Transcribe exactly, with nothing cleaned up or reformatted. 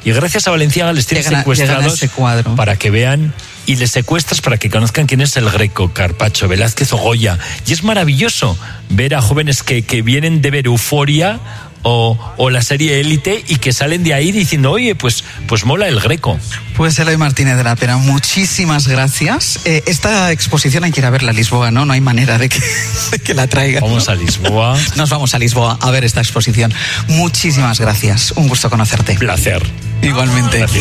y gracias a Balenciaga les tienes Llegan a- secuestrados llegan a ese cuadro. para que vean, y les secuestras para que conozcan quién es el Greco, Carpaccio, Velázquez o Goya. Y es maravilloso ver a jóvenes que, que vienen de ver Euforia o, o la serie Élite y que salen de ahí diciendo, oye, pues, pues mola el Greco. Pues Eloy Martínez de la Pera, muchísimas gracias. Eh, esta exposición hay que ir a verla a Lisboa, ¿no? No hay manera de que, de que la traigan. Vamos ¿no? a Lisboa. Nos vamos a Lisboa a ver esta exposición. Muchísimas gracias. Un gusto conocerte. Placer. Igualmente. Gracias.